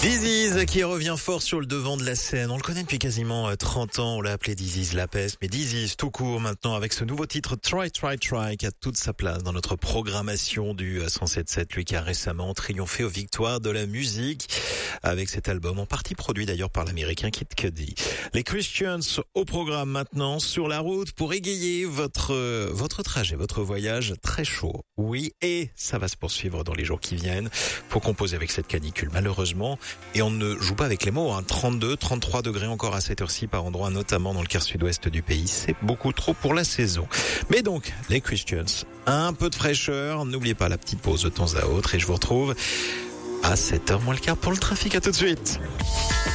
Disease qui revient fort sur le devant de la scène. On le connaît depuis quasiment 30 ans. On l'a appelé Disease la peste, mais Disease tout court maintenant avec ce nouveau titre Try Try Try qui a toute sa place dans notre programmation du 107.7. Lui qui a récemment triomphé aux victoires de la musique avec cet album en partie produit d'ailleurs par l'américain Kid Cudi. Les Christians au programme maintenant sur la route pour égayer votre trajet, votre voyage très chaud. Oui, et ça va se poursuivre dans les jours qui viennent. Faut composer avec cette canicule malheureusement. Et on ne joue pas avec les mots, 32, 33 degrés encore à cette heure-ci par endroit, notamment dans le quart sud-ouest du pays. C'est beaucoup trop pour la saison. Mais donc, les Christians, un peu de fraîcheur. N'oubliez pas la petite pause de temps à autre. Et je vous retrouve à 7h moins le quart pour le trafic. À tout de suite.